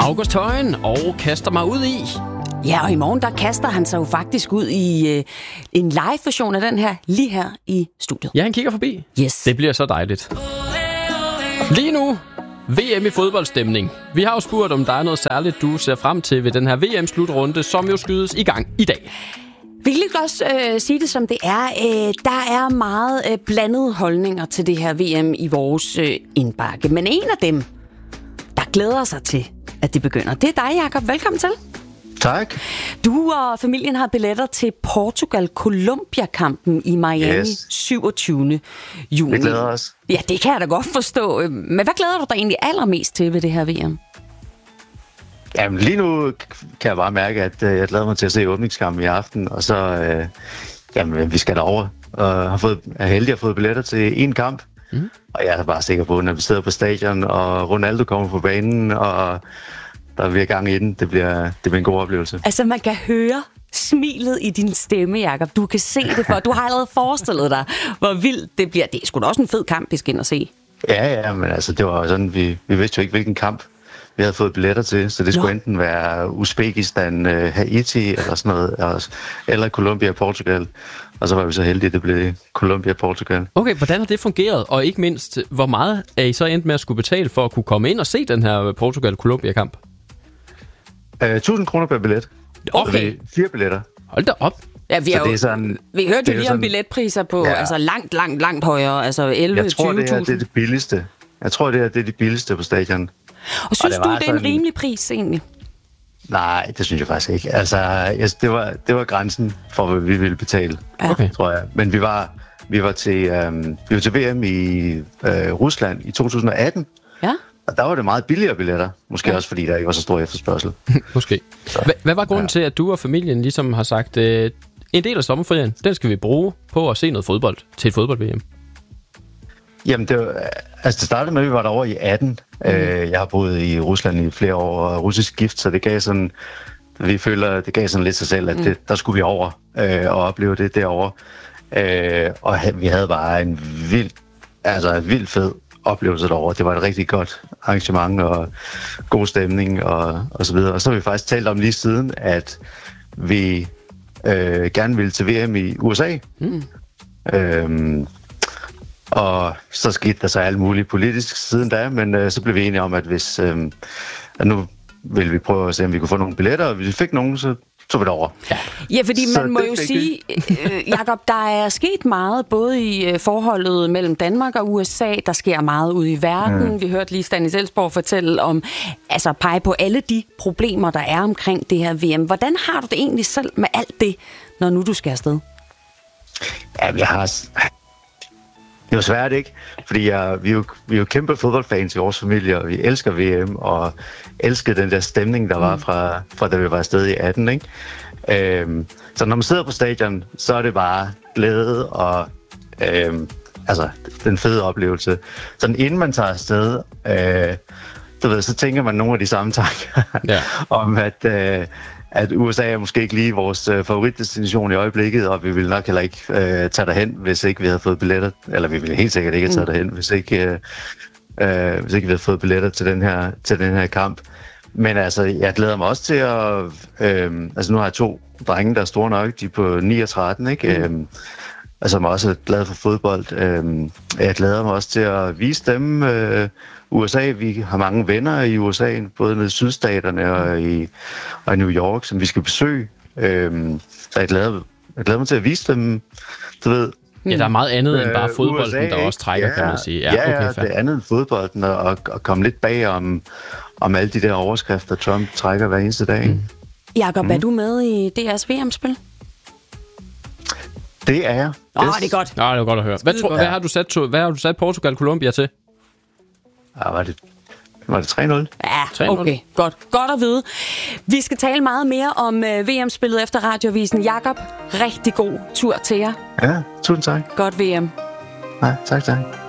August Højen og kaster mig ud i. Ja, og i morgen der kaster han sig jo faktisk ud i en live-version af den her, lige her i studiet. Ja, han kigger forbi. Yes. Det bliver så dejligt. Lige nu, VM i fodboldstemning. Vi har jo spurgt, om der er noget særligt, du ser frem til ved den her VM-slutrunde, som jo skydes i gang i dag. Vi kan lige også sige det, som det er. Der er meget blandede holdninger til det her VM i vores indbakke. Men en af dem, der glæder sig til, at det begynder, det er dig, Jakob. Velkommen til. Tak. Du og familien har billetter til Portugal-Colombia-kampen i Miami 27. juni. Vi glæder os. Ja, det kan jeg da godt forstå. Men hvad glæder du dig egentlig allermest til ved det her VM? Jamen, lige nu kan jeg bare mærke, at jeg glæder mig til at se åbningskampen i aften, og så, vi skal derover og er heldig at få billetter til en kamp. Mm. Og jeg er bare sikker på, når vi sidder på stadion, og Ronaldo kommer på banen, og der bliver gang i den. Det bliver en god oplevelse. Altså, man kan høre smilet i din stemme, Jakob. Du kan se det for. Du har allerede forestillet dig, hvor vildt det bliver. Det er sgu da også en fed kamp, vi skal ind og se. Ja, men altså, det var sådan, vi vidste jo ikke, hvilken kamp vi havde fået billetter til, så det skulle enten være Uzbekistan, Haiti eller sådan noget, eller Colombia og Portugal. Og så var vi så heldige, at det blev Colombia og Portugal. Okay, hvordan har det fungeret? Og ikke mindst, hvor meget er I så endt med at skulle betale for at kunne komme ind og se den her Portugal-Colombia-kamp? 1.000 kroner per billet. Okay. 4 billetter. Hold da op. Ja, vi hørte jo lige om billetpriser på langt højere, altså 11-20.000. Jeg tror, det er det billigste. Jeg tror, det er det billigste på stadion. Og synes du, det er en rimelig pris egentlig? Nej, det synes jeg faktisk ikke. Altså, det var grænsen for, hvad vi ville betale, tror jeg. Men vi var til VM i Rusland i 2018. Ja. Og der var det meget billigere billetter. Måske også, fordi der ikke var så stor efterspørgsel. Måske. Hvad var grunden til, at du og familien ligesom har sagt, en del af sommerferien, den skal vi bruge på at se noget fodbold til et fodbold-VM? Jamen, det startede med, at vi var derovre i 18. Jeg har boet i Rusland i flere år, og russisk gift, så det gav sådan, vi føler, det gav sådan lidt sig selv, at der skulle vi over og opleve det derovre. Og vi havde bare en vild fed oplevelse derovre. Det var et rigtig godt arrangement og god stemning og så videre. Og så har vi faktisk talt om lige siden, at vi gerne ville til VM i USA. Og så skete der så alt muligt politisk siden da, men så blev vi enige om, at hvis at nu ville vi prøve at se, om vi kunne få nogle billetter, og hvis vi fik nogen, så tog vi det over. Ja, fordi man må jo sige, Jakob, der er sket meget, både i forholdet mellem Danmark og USA, der sker meget ude i verden. Vi hørte lige Stanis Elsborg fortælle om, altså pege på alle de problemer, der er omkring det her VM. Hvordan har du det egentlig selv med alt det, når nu du skal afsted? Ja, det er jo svært, ikke? Fordi vi er jo kæmpe fodboldfans i vores familie, og vi elsker VM, og elsker den der stemning, der var fra da vi var afsted i 18, ikke? Så når man sidder på stadion, så er det bare glæde og den fede oplevelse. Sådan inden man tager afsted, så tænker man nogle af de samme tanker om, at USA er måske ikke lige vores favoritdestination i øjeblikket, og vi ville nok heller ikke tage derhen, hvis ikke vi havde fået billetter. Eller vi ville helt sikkert ikke have taget derhen, hvis ikke vi havde fået billetter til den her kamp. Men altså, jeg glæder mig også til at... nu har jeg 2 drenge, der er store nok. De er på 9 og 13, ikke? Som også er glad for fodbold. Jeg glæder mig også til at vise dem USA. Vi har mange venner i USA, både nede i sydstaterne og i New York, som vi skal besøge. Så jeg glæder mig til at vise dem, du ved. Ja, der er meget andet end bare fodbolden, USA, der også trækker, kan man sige. Ja, det er andet end fodbolden, og komme lidt bag om alle de der overskrifter, Trump trækker hver eneste dag. Jakob, er du med i DR's VM-spil? Det er jeg. Det er godt. Det var godt at høre. Hvad har du sat Portugal-Colombia til? Var det 3-0? Ja, okay. Godt at vide. Vi skal tale meget mere om VM-spillet efter Radioavisen. Jakob, rigtig god tur til jer. Ja, tusind tak. Godt VM. Nej, tak.